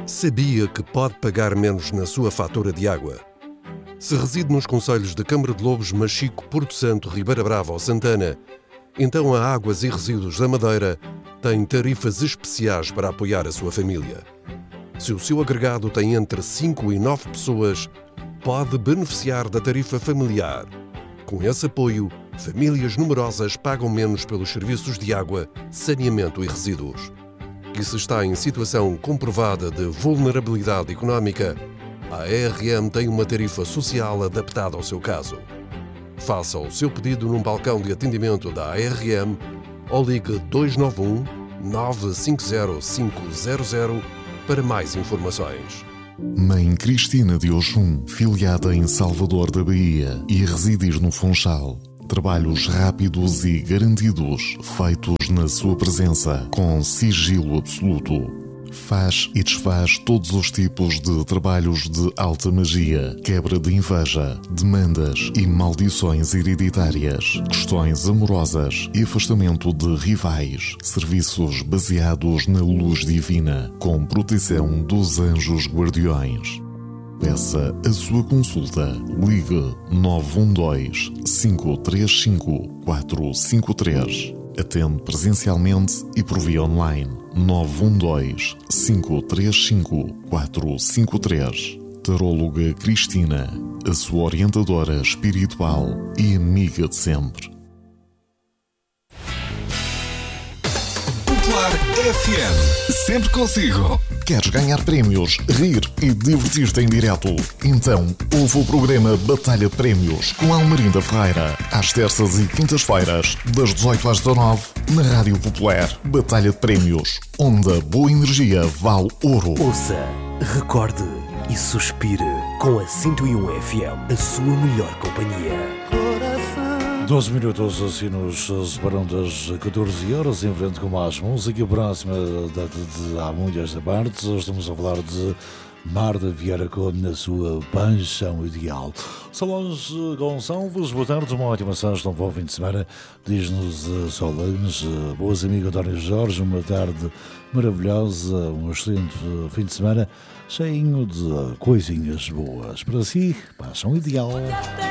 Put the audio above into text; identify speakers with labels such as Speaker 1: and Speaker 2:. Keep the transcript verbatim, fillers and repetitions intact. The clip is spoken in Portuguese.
Speaker 1: Sabia que pode pagar menos na sua fatura de água? Se reside nos concelhos de Câmara de Lobos, Machico, Porto Santo, Ribeira Brava ou Santana, então a Águas e Resíduos da Madeira tem tarifas especiais para apoiar a sua família. Se o seu agregado tem entre cinco e nove pessoas, pode beneficiar da tarifa familiar. Com esse apoio, famílias numerosas pagam menos pelos serviços de água, saneamento e resíduos. E se está em situação comprovada de vulnerabilidade económica, a A R M tem uma tarifa social adaptada ao seu caso. Faça o seu pedido num balcão de atendimento da A R M ou ligue dois nove um, nove cinco zero cinco zero zero para mais informações.
Speaker 2: Mãe Cristina de Oxum, filiada em Salvador da Bahia e residir no Funchal. Trabalhos rápidos e garantidos, feitos na sua presença, com sigilo absoluto. Faz e desfaz todos os tipos de trabalhos de alta magia, quebra de inveja, demandas e maldições hereditárias, questões amorosas e afastamento de rivais, serviços baseados na luz divina, com proteção dos anjos guardiões. Peça a sua consulta. Ligue nove um dois, cinco três cinco, quatro cinco três. Atende presencialmente e por via online. nove um dois, cinco três cinco, quatro cinco três. Taróloga Cristina, a sua orientadora espiritual e amiga de sempre.
Speaker 3: Popular F M, sempre consigo.
Speaker 2: Queres ganhar prémios, rir e divertir-te em direto? Então, ouve o programa Batalha de Prémios com Almerinda Ferreira, às terças e quintas-feiras, das dezoito às dezanove, na Rádio Popular. Batalha de Prémios, onde a boa energia vale ouro.
Speaker 4: Ouça, recorde e suspire com a cento e um F M, a sua melhor companhia.
Speaker 5: doze minutos assim nos separam das catorze horas, em frente com mais música. Próxima data de Há Mulheres da Parte. Hoje estamos a falar de Marta Vieira Conde na sua paixão ideal. Solange Gonçalves, boa tarde, uma ótima sexta, um bom fim de semana. Diz-nos Solange, boas amigas António Jorge, uma tarde maravilhosa, um excelente fim de semana, cheinho de coisinhas boas. Para si, paixão ideal.